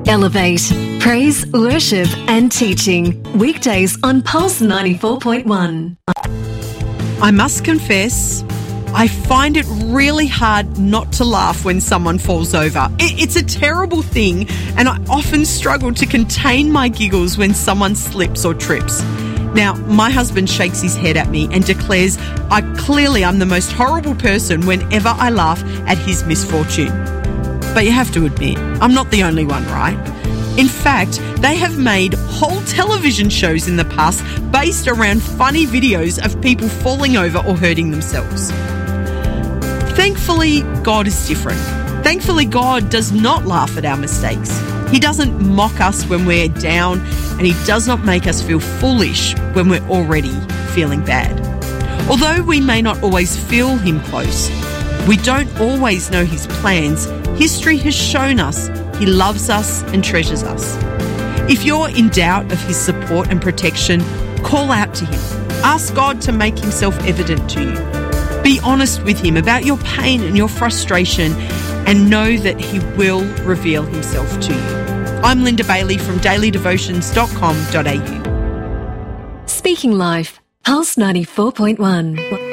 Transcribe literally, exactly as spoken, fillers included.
Elevate. Praise, worship and teaching. Weekdays on Pulse ninety-four point one. I must confess, I find it really hard not to laugh when someone falls over. It, it's a terrible thing, and I often struggle to contain my giggles when someone slips or trips. Now, my husband shakes his head at me and declares I clearly am the most horrible person whenever I laugh at his misfortune. But you have to admit, I'm not the only one, right? In fact, they have made whole television shows in the past based around funny videos of people falling over or hurting themselves. Thankfully, God is different. Thankfully, God does not laugh at our mistakes. He doesn't mock us when we're down, and He does not make us feel foolish when we're already feeling bad. Although we may not always feel Him close, we don't always know His plans. History has shown us He loves us and treasures us. If you're in doubt of His support and protection, call out to Him. Ask God to make Himself evident to you. Be honest with Him about your pain and your frustration, and know that He will reveal Himself to you. I'm Linda Bailey from daily devotions dot com dot a u. Speaking Life, Pulse ninety-four point one.